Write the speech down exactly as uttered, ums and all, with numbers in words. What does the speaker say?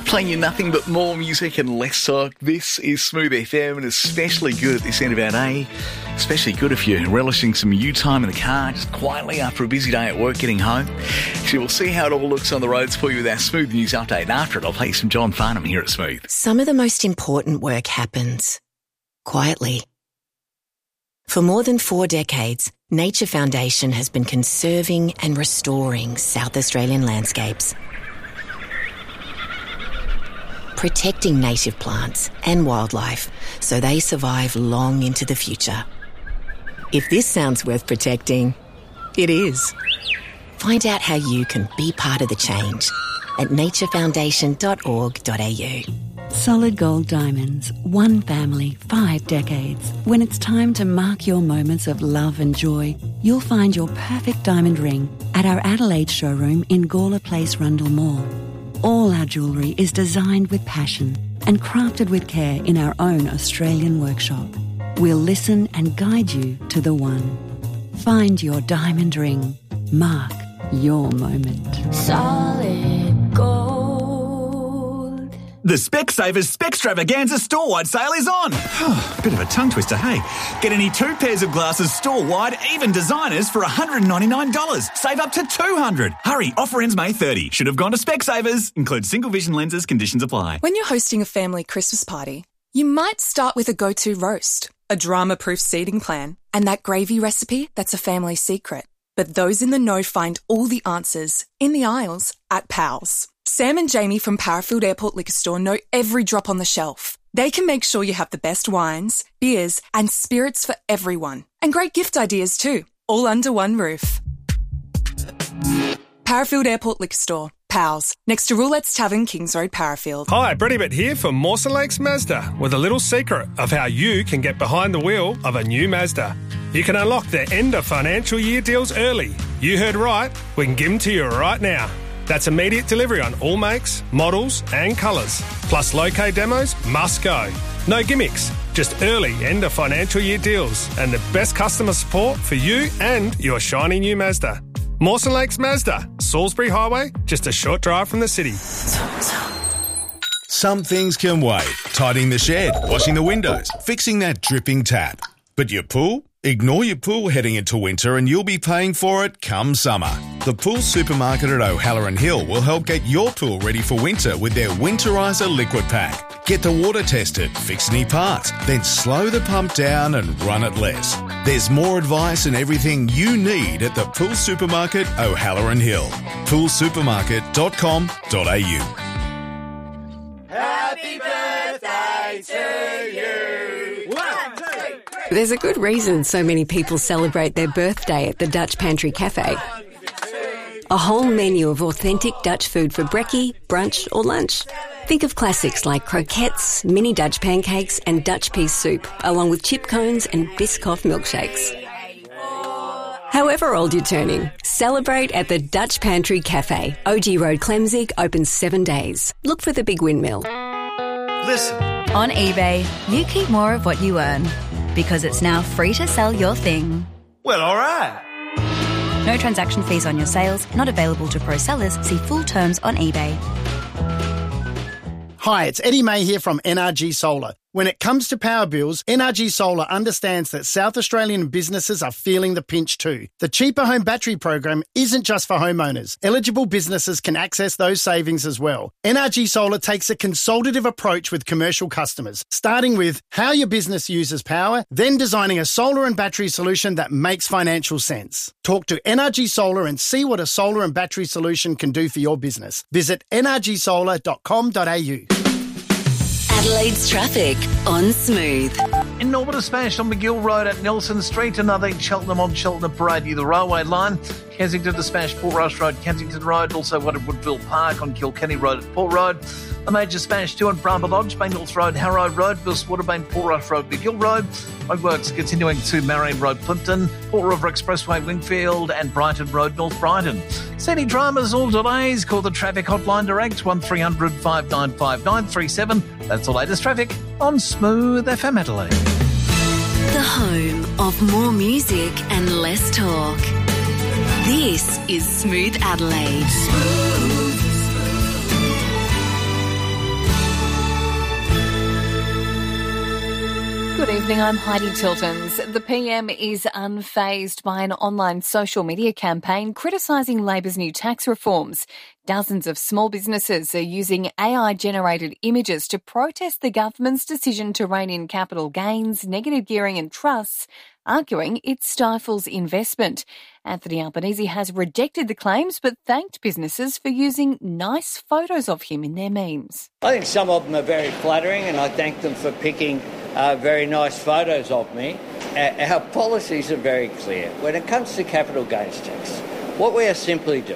Playing you nothing but more music and less talk. This is Smooth F M, and especially good at this end of our day. Especially good if you're relishing some you time in the car, just quietly after a busy day at work getting home. So we'll see how it all looks on the roads for you with our Smooth News update. And after it, I'll play you some John Farnham here at Smooth. Some of the most important work happens quietly. For more than four decades, Nature Foundation has been conserving and restoring South Australian landscapes, protecting native plants and wildlife so they survive long into the future. If this sounds worth protecting, it is. Find out how you can be part of the change at nature foundation dot org dot a u. Solid Gold Diamonds, one family, five decades. When it's time to mark your moments of love and joy, you'll find your perfect diamond ring at our Adelaide showroom in Gawler Place, Rundle Mall. All our jewellery is designed with passion and crafted with care in our own Australian workshop. We'll listen and guide you to the one. Find your diamond ring. Mark your moment. Solid Gold. The Specsavers Specstravaganza store-wide sale is on. Bit of a tongue twister, hey? Get any two pairs of glasses store-wide, even designers, for one hundred ninety-nine dollars. Save up to two hundred dollars. Hurry, offer ends May thirtieth. Should have gone to Specsavers. Includes single vision lenses, conditions apply. When you're hosting a family Christmas party, you might start with a go-to roast, a drama-proof seating plan, and that gravy recipe that's a family secret. But those in the know find all the answers in the aisles at Pals. Sam and Jamie from Parafield Airport Liquor Store know every drop on the shelf. They can make sure you have the best wines, beers, and spirits for everyone. And great gift ideas too, all under one roof. Parafield Airport Liquor Store. Pals, next to Roulette's Tavern, Kings Road, Parafield. Hi, Brady Bit here from Mawson Lakes Mazda with a little secret of how you can get behind the wheel of a new Mazda. You can unlock their end of financial year deals early. You heard right, we can give them to you right now. That's immediate delivery on all makes, models and colours. Plus low-K demos must go. No gimmicks, just early end of financial year deals and the best customer support for you and your shiny new Mazda. Mawson Lakes Mazda, Salisbury Highway, just a short drive from the city. Some things can wait. Tidying the shed, washing the windows, fixing that dripping tap. But your pool? Ignore your pool heading into winter and you'll be paying for it come summer. The Pool Supermarket at O'Halloran Hill will help get your pool ready for winter with their Winterizer Liquid Pack. Get the water tested, fix any parts, then slow the pump down and run it less. There's more advice and everything you need at the Pool Supermarket O'Halloran Hill. pool supermarket dot com dot a u. Happy birthday to you. One, two, three. There's a good reason so many people celebrate their birthday at the Dutch Pantry Cafe. A whole menu of authentic Dutch food for brekkie, brunch or lunch. Think of classics like croquettes, mini Dutch pancakes and Dutch pea soup, along with chip cones and Biscoff milkshakes. However old you're turning, celebrate at the Dutch Pantry Cafe. O G Road, Clemzig, open seven days. Look for the big windmill. Listen. On eBay, you keep more of what you earn because it's now free to sell your thing. Well, all right. No transaction fees on your sales, not available to pro sellers. See full terms on eBay. Hi, it's Eddie May here from N R G Solar. When it comes to power bills, N R G Solar understands that South Australian businesses are feeling the pinch too. The Cheaper Home Battery program isn't just for homeowners. Eligible businesses can access those savings as well. N R G Solar takes a consultative approach with commercial customers, starting with how your business uses power, then designing a solar and battery solution that makes financial sense. Talk to N R G Solar and see what a solar and battery solution can do for your business. Visit n r g solar dot com dot a u. Adelaide's traffic on Smooth. In Norwood, a smash on McGill Road at Nelson Street, another in Cheltenham on Cheltenham Parade near the railway line. Kensington to smash Portrush Road, Kensington Road, also one at Woodville Park on Kilkenny Road at Port Road. A major smash too on Bramble Lodge, Bangles Road, Harrow Road, Waterbane, Portrush Road, McGill Road. Roadworks continuing to Marion Road, Plimpton, Port River Expressway, Wingfield and Brighton Road, North Brighton. See any dramas or delays? Call the traffic hotline direct, one three hundred, five nine five, nine three seven. That's the latest traffic on Smooth F M Adelaide. The home of more music and less talk. This is Smooth Adelaide. Smooth. evening, I'm Heidi Tiltons. The P M is unfazed by an online social media campaign criticising Labor's new tax reforms. Dozens of small businesses are using A I-generated images to protest the government's decision to rein in capital gains, negative gearing and trusts, arguing it stifles investment. Anthony Albanese has rejected the claims but thanked businesses for using nice photos of him in their memes. I think some of them are very flattering and I thank them for picking uh, very nice photos of me. Our policies are very clear. When it comes to capital gains tax, what we are simply doing